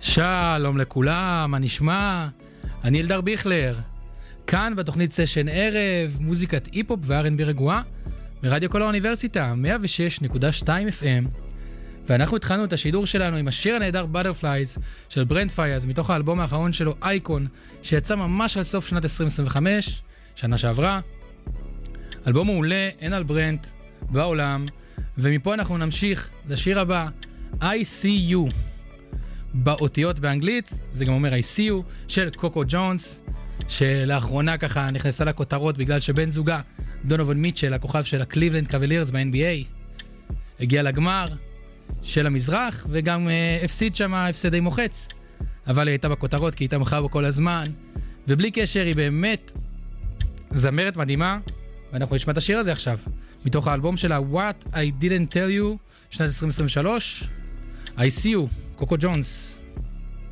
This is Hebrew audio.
שלום לכולם, מה נשמע? אני אלדר ביכלר, כאן בתוכנית סשן ערב, מוזיקת היפ-הופ ו-R&B רגועה, מרדיו כל האוניברסיטה, 106.2 FM, ואנחנו התחלנו את השידור שלנו עם השיר הנהדר Butterflies של ברנט פייז, מתוך האלבום האחרון שלו, אייקון, שיצא ממש על סוף שנת 2025, שנה שעברה. אלבום מעולה, אין על ברנט, בעולם, ומפה אנחנו נמשיך לשיר הבא, I See You. באותיות באנגלית, זה גם אומר I see you, של קוקו ג'ונס, שלאחרונה ככה נכנסה לכותרות בגלל שבן זוגה, דונובין מיטשל, הכוכב של הקליבלנד קוולירס ב-NBA, הגיע לגמר של המזרח, וגם הפסיד שם הפסד די מוחץ, אבל היא הייתה בכותרות כי היא תמכה בו כל הזמן, ובלי קשר היא באמת זמרת מדהימה, ואנחנו נשמע את השיר הזה עכשיו, מתוך האלבום שלה What I Didn't Tell You, שנת 2023, I See You, קוקו ג'ונס.